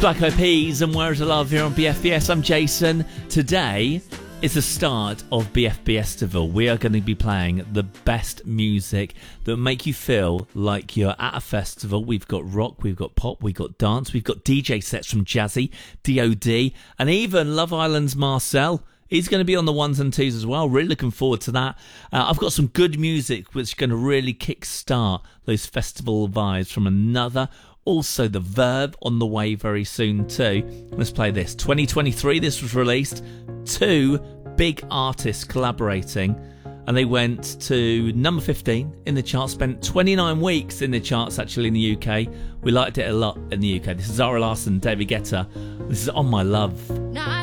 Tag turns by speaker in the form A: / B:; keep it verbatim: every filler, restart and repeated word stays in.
A: Black Eyed Peas and Where Is the Love here on B F B S. I'm Jason. Today is the start of B F B Festival. We are going to be playing the best music that make you feel like you're at a festival. We've got rock, we've got pop, we've got dance, we've got D J sets from Jazzy, D O D, and even Love Island's Marcel. He's going to be on the ones and twos as well. Really looking forward to that. Uh, I've got some good music which is going to really kickstart those festival vibes from Another. Also, The Verve on the way very soon too. Let's play this. twenty twenty-three, this was released. Two big artists collaborating. And they went to number fifteen in the charts. Spent twenty-nine weeks in the charts actually in the U K. We liked it a lot in the U K. This is Zara Larsson, David Guetta. This is On My Love.